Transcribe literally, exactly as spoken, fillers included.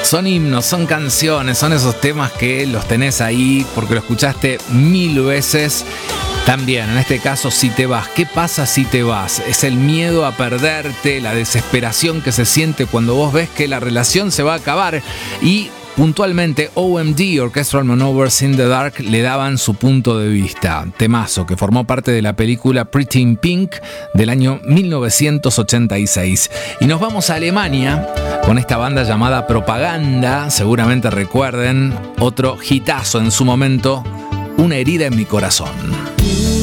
Son himnos, son canciones, son esos temas que los tenés ahí porque lo escuchaste mil veces. También, en este caso, Si te vas. ¿Qué pasa si te vas? Es el miedo a perderte, la desesperación que se siente cuando vos ves que la relación se va a acabar. Y puntualmente, O M D, Orchestral Maneuvers in the Dark, le daban su punto de vista. Temazo que formó parte de la película Pretty in Pink del año mil novecientos ochenta y seis. Y nos vamos a Alemania con esta banda llamada Propaganda. Seguramente recuerden otro hitazo en su momento, Una herida en mi corazón.